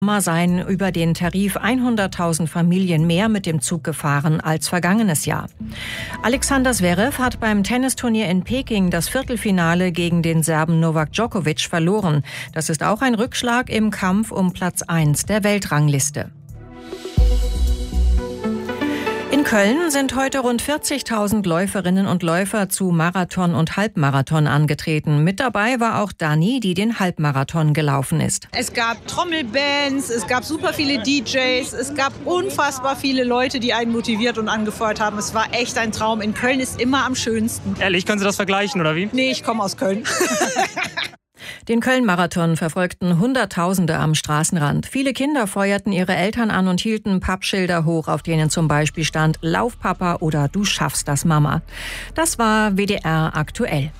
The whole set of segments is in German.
Seien über den Tarif 100.000 Familien mehr mit dem Zug gefahren als vergangenes Jahr. Alexander Zverev hat beim Tennisturnier in Peking das Viertelfinale gegen den Serben Novak Djokovic verloren. Das ist auch ein Rückschlag im Kampf um Platz 1 der Weltrangliste. In Köln sind heute rund 40.000 Läuferinnen und Läufer zu Marathon und Halbmarathon angetreten. Mit dabei war auch Dani, die den Halbmarathon gelaufen ist. Es gab Trommelbands, es gab super viele DJs, es gab unfassbar viele Leute, die einen motiviert und angefeuert haben. Es war echt ein Traum. In Köln ist immer am schönsten. Ehrlich, können Sie das vergleichen, oder wie? Nee, ich komme aus Köln. Den Köln-Marathon verfolgten Hunderttausende am Straßenrand. Viele Kinder feuerten ihre Eltern an und hielten Pappschilder hoch, auf denen zum Beispiel stand »Lauf Papa« oder »Du schaffst das Mama«. Das war WDR aktuell.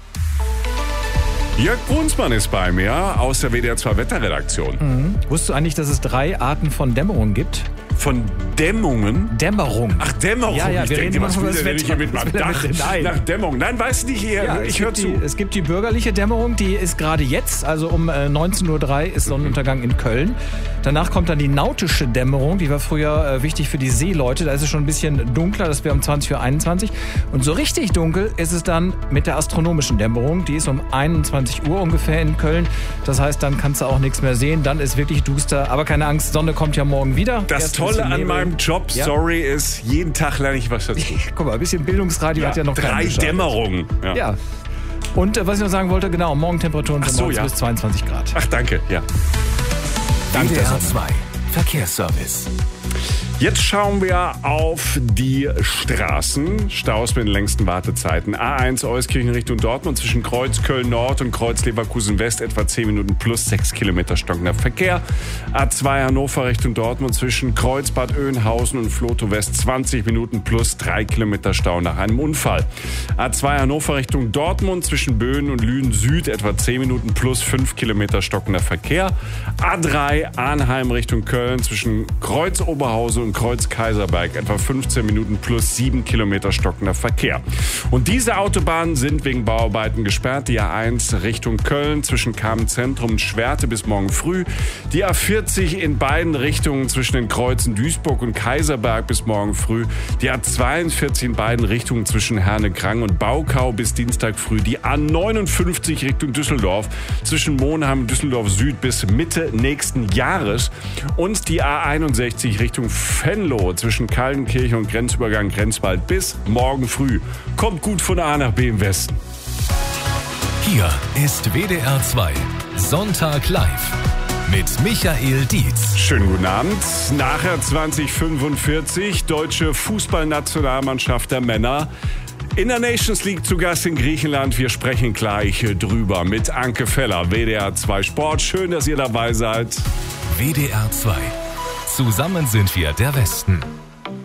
Jörg Brunsmann ist bei mir aus der WDR 2 Wetterredaktion. Wusstest du eigentlich, dass es 3 Arten von Dämmerung gibt? Von Dämmungen? Dämmerung. Ach, Dämmerung. Ja, Ich wir denke, reden was über will das der denn hier mit meinem Dach? Nein. Nach Dämmung. Nein, weiß nicht. Ich höre zu. Es gibt die bürgerliche Dämmerung, die ist gerade jetzt, also um 19.03 Uhr ist Sonnenuntergang in Köln. Danach kommt dann die nautische Dämmerung, die war früher wichtig für die Seeleute. Da ist es schon ein bisschen dunkler, das wäre um 20.21 Uhr. Und so richtig dunkel ist es dann mit der astronomischen Dämmerung. Die ist um 21 Uhr ungefähr in Köln. Das heißt, dann kannst du auch nichts mehr sehen. Dann ist wirklich duster. Aber keine Angst, Sonne kommt ja morgen wieder. Das Tolle an meinem Job, sorry, ist, jeden Tag lerne ich was dazu. Guck mal, ein bisschen Bildungsradio hat ja noch 3 Dämmerungen. Ja. Und was ich noch sagen wollte, genau, Morgentemperaturen von 19 bis 22 Grad. Ach, danke, ja. WDR 2 Verkehrsservice. Jetzt schauen wir auf die Straßen. Staus mit den längsten Wartezeiten. A1 Euskirchen Richtung Dortmund zwischen Kreuz Köln-Nord und Kreuz Leverkusen-West etwa 10 Minuten plus 6 Kilometer stockender Verkehr. A2 Hannover Richtung Dortmund zwischen Kreuz Bad Oeynhausen und Flotow-West 20 Minuten plus 3 Kilometer Stau nach einem Unfall. A2 Hannover Richtung Dortmund zwischen Böen und Lünen-Süd etwa 10 Minuten plus 5 Kilometer stockender Verkehr. A3 Arnheim Richtung Köln zwischen Kreuz Oberhausen und Kreuz Kaiserberg etwa 15 Minuten plus 7 Kilometer stockender Verkehr. Und diese Autobahnen sind wegen Bauarbeiten gesperrt. Die A1 Richtung Köln zwischen Kamen-Zentrum und Schwerte bis morgen früh. Die A40 in beiden Richtungen zwischen den Kreuzen Duisburg und Kaiserberg bis morgen früh. Die A42 in beiden Richtungen zwischen Herne-Krang und Baukau bis Dienstag früh. Die A59 Richtung Düsseldorf zwischen Monheim und Düsseldorf Süd bis Mitte nächsten Jahres. Und die A61 Richtung Venlo zwischen Kaltenkirchen und Grenzübergang Grenzwald bis morgen früh. Kommt gut von A nach B im Westen. Hier ist WDR 2 Sonntag live mit Michael Dietz. Schönen guten Abend. Nachher 2045 deutsche Fußballnationalmannschaft der Männer in der Nations League zu Gast in Griechenland. Wir sprechen gleich drüber mit Anke Feller, WDR 2 Sport. Schön, dass ihr dabei seid. WDR 2. Zusammen sind wir der Westen.